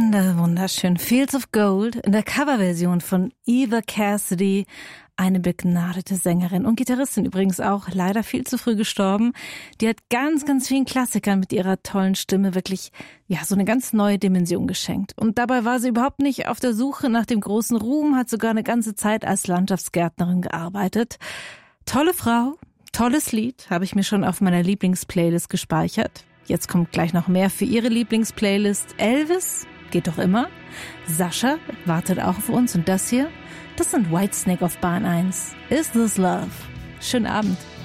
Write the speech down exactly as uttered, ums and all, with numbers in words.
Wunder, wunderschön. Fields of Gold in der Coverversion von Eva Cassidy, eine begnadete Sängerin und Gitarristin übrigens auch, leider viel zu früh gestorben. Die hat ganz, ganz vielen Klassikern mit ihrer tollen Stimme wirklich, ja, so eine ganz neue Dimension geschenkt. Und dabei war sie überhaupt nicht auf der Suche nach dem großen Ruhm, hat sogar eine ganze Zeit als Landschaftsgärtnerin gearbeitet. Tolle Frau, tolles Lied, habe ich mir schon auf meiner Lieblingsplaylist gespeichert. Jetzt kommt gleich noch mehr für ihre Lieblingsplaylist. Elvis, geht doch immer. Sascha wartet auch auf uns und das hier, das sind Whitesnake auf Bahn eins. Is This Love? Schönen Abend.